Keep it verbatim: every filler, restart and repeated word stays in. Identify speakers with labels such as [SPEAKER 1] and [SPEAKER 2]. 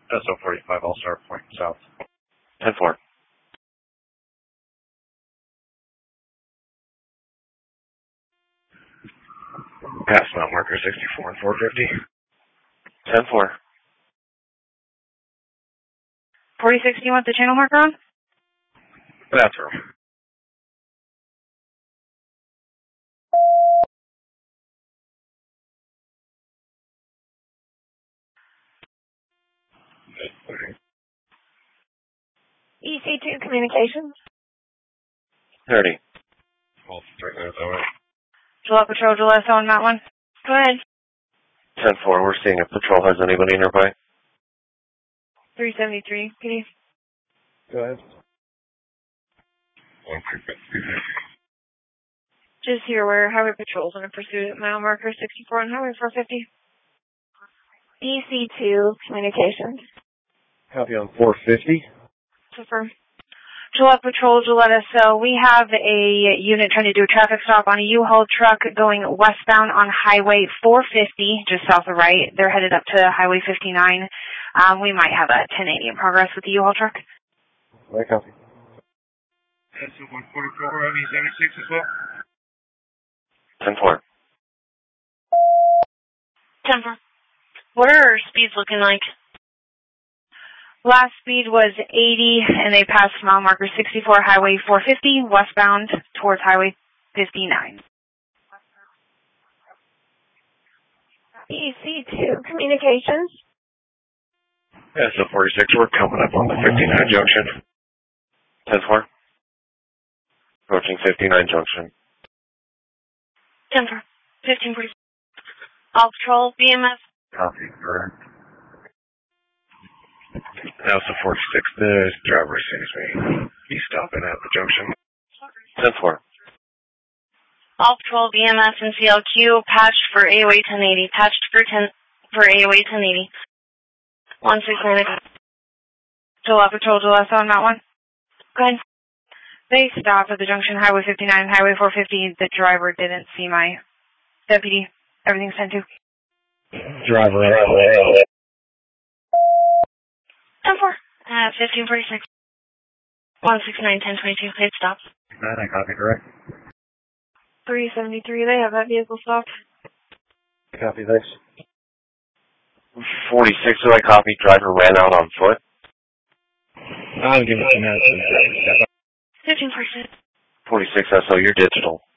[SPEAKER 1] S O forty-five, All Star Point South.
[SPEAKER 2] ten four.
[SPEAKER 1] Pass mile marker sixty-four and four fifty.
[SPEAKER 2] ten four.
[SPEAKER 3] forty-six, do you want the channel marker on?
[SPEAKER 1] Bathroom.
[SPEAKER 3] E C two Communications.
[SPEAKER 2] thirty.
[SPEAKER 1] Well, three minutes over.
[SPEAKER 3] July Patrol, July on that one. Go ahead.
[SPEAKER 2] ten four, we're seeing if patrol has anybody nearby.
[SPEAKER 3] three seventy-three, P D.
[SPEAKER 1] Go ahead. One
[SPEAKER 3] Just here where Highway Patrol's in a pursuit at mile marker sixty-four on Highway four fifty. E C two Communications.
[SPEAKER 1] Copy on four fifty.
[SPEAKER 3] Confirm. Gillette Patrol, Gillette S O. We have a unit trying to do a traffic stop on a U-Haul truck going westbound on Highway four fifty, just south of right. They're headed up to Highway fifty-nine. Um, we might have a ten eighty in progress with the U-Haul truck.
[SPEAKER 1] Right, copy. S O one forty-four, M E seventy-six as well.
[SPEAKER 2] ten four.
[SPEAKER 3] ten four. What are our speeds looking like? Last speed was eighty, and they passed mile marker sixty-four, Highway four fifty, westbound towards Highway fifty-nine. E C two Communications.
[SPEAKER 1] S O forty-six, we're coming up on the fifty-nine junction.
[SPEAKER 2] ten four. Approaching fifty-nine junction.
[SPEAKER 3] ten four. fifteen forty. All Patrol, B M S.
[SPEAKER 1] Copy, correct. S O forty-six, this driver sees me. He's stopping at the junction.
[SPEAKER 2] ten four.
[SPEAKER 3] All Patrol, B M S, and C L Q, patched for A O A ten eighty. Patched for ten for A O A ten eighty. one six nine. July Patrol, July on that one. Go ahead. They stopped at the junction, Highway fifty-nine, Highway four fifty. The driver didn't see my deputy. Everything's sent to.
[SPEAKER 1] Driver at
[SPEAKER 3] ten four. Uh, fifteen forty-six. one six nine, ten twenty-two. It stops.
[SPEAKER 1] I copy, correct.
[SPEAKER 3] three seventy-three. They have that vehicle stopped.
[SPEAKER 1] Copy, thanks.
[SPEAKER 2] forty-six, so I copied. Driver ran out on foot.
[SPEAKER 1] I'll give it a minute.
[SPEAKER 3] fifteen forty-six.
[SPEAKER 2] forty-six S O, you're digital.